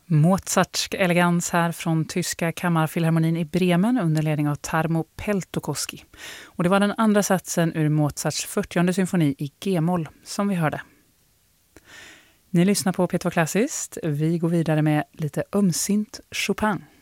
Mozartsk elegans här från tyska kammarfilharmonin i Bremen under ledning av Tarmo Peltokoski. Och det var den andra satsen ur Mozarts 40:e symfoni i G-moll som vi hörde. Ni lyssnar på P2 Klassiskt. Vi går vidare med lite ömsint Chopin.